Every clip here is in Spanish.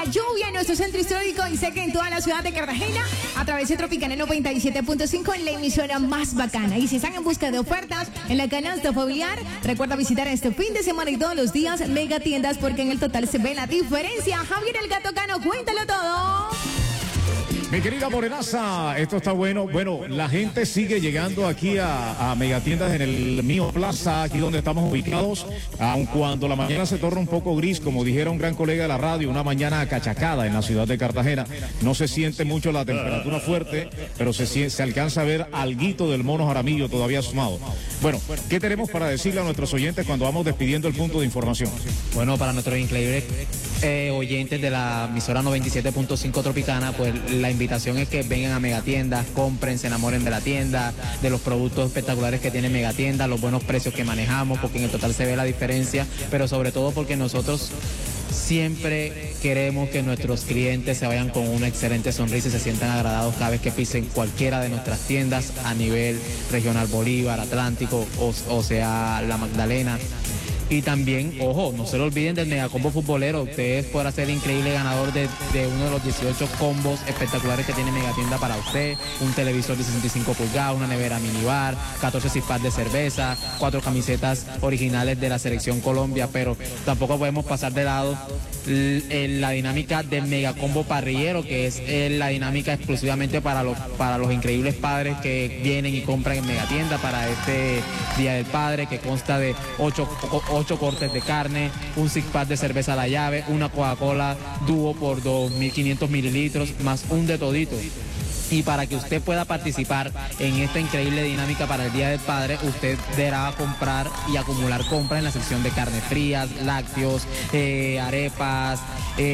Lluvia en nuestro centro histórico y sé que en toda la ciudad de Cartagena a través de Tropicana 97.5 en la emisora más bacana. Y si están en busca de ofertas en la canasta familiar, recuerda visitar este fin de semana y todos los días Mega Tiendas porque en el total se ve la diferencia. Javier el Gato Cano, cuéntalo todo. Mi querida Morenaza, esto está bueno. Bueno, la gente sigue llegando aquí a Megatiendas en el Mío Plaza, aquí donde estamos ubicados, aun cuando la mañana se torna un poco gris, como dijera un gran colega de la radio, una mañana acachacada en la ciudad de Cartagena. No se siente mucho la temperatura fuerte, pero se alcanza a ver alguito del mono Jaramillo todavía asomado. Bueno, ¿qué tenemos para decirle a nuestros oyentes cuando vamos despidiendo el punto de información? Bueno, para nuestros increíbles oyentes de la emisora 97.5 Tropicana, pues la invitación es que vengan a Megatiendas, compren, se enamoren de la tienda, de los productos espectaculares que tiene Megatiendas, los buenos precios que manejamos, porque en el total se ve la diferencia, pero sobre todo porque nosotros siempre queremos que nuestros clientes se vayan con una excelente sonrisa y se sientan agradados cada vez que pisen cualquiera de nuestras tiendas a nivel regional Bolívar, Atlántico o sea La Magdalena. Y también, ojo, no se lo olviden del megacombo futbolero. Ustedes podrán ser el increíble ganador de uno de los 18 combos espectaculares que tiene Megatienda para usted. Un televisor de 65 pulgadas, una nevera minibar, 14 six-packs de cerveza, 4 camisetas originales de la Selección Colombia. Pero tampoco podemos pasar de lado la dinámica del megacombo parrillero, que es la dinámica exclusivamente para los increíbles padres que vienen y compran en Megatienda para este Día del Padre, que consta de 8 cortes de carne, un six-pack de cerveza a la llave, una Coca-Cola dúo por 2.500 mililitros, más un de todito. Y para que usted pueda participar en esta increíble dinámica para el Día del Padre, usted deberá comprar y acumular compras en la sección de carnes frías, lácteos, arepas,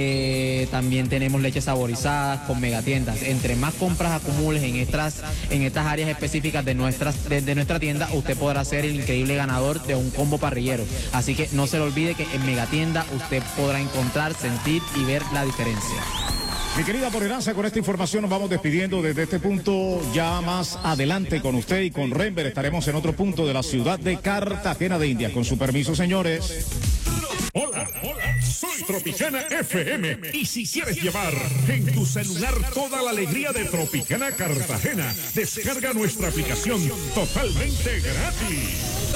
también tenemos leches saborizadas con Megatiendas. Entre más compras acumules en estas áreas específicas de nuestra tienda, usted podrá ser el increíble ganador de un combo parrillero. Así que no se le olvide que en Megatienda usted podrá encontrar, sentir y ver la diferencia. Mi querida Morenaza, con esta información nos vamos despidiendo desde este punto. Ya más adelante con usted y con Renber estaremos en otro punto de la ciudad de Cartagena de Indias. Con su permiso, señores. Hola, soy Tropicana FM. Y si quieres llevar en tu celular toda la alegría de Tropicana Cartagena, descarga nuestra aplicación totalmente gratis.